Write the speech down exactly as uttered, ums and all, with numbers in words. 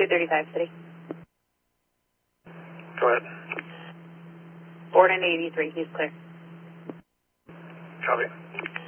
two thirty-five, City. Go ahead. Board in eighty-three, he's clear. Copy.